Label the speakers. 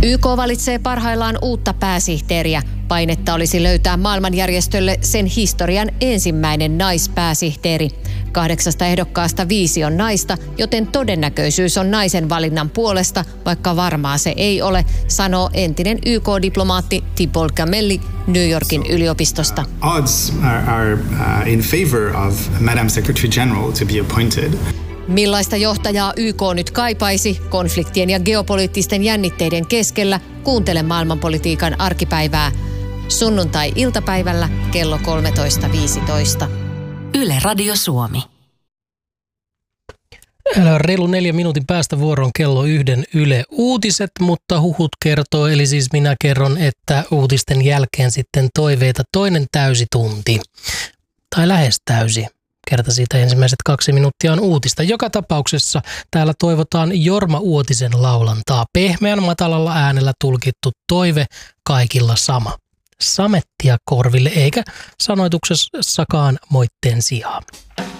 Speaker 1: YK valitsee parhaillaan uutta pääsihteeriä. Painetta olisi löytää maailmanjärjestölle sen historian ensimmäinen naispääsihteeri. 8 ehdokkaasta 5 on naista, joten todennäköisyys on naisen valinnan puolesta, vaikka varmaa se ei ole, sanoo entinen YK-diplomaatti Thibault Gamelli New Yorkin yliopistosta.
Speaker 2: Odds are in favor of Madam Secretary General to be appointed.
Speaker 1: Millaista johtajaa YK nyt kaipaisi konfliktien ja geopoliittisten jännitteiden keskellä? Kuuntele maailmanpolitiikan arkipäivää sunnuntai-iltapäivällä kello 13.15.
Speaker 3: Yle Radio Suomi.
Speaker 4: Reilu 4 minuutin päästä vuoroon kello 1 Yle Uutiset, mutta huhut kertoo, eli siis minä kerron, että uutisten jälkeen sitten toiveita toinen täysi tunti. Tai lähes täysi. Kerta siitä ensimmäiset 2 minuuttia on uutista. Joka tapauksessa täällä toivotaan Jorma Uotisen laulantaa. Pehmeän matalalla äänellä tulkittu toive, kaikilla sama. Samettia korville eikä sanoituksessakaan moitteen sijaa.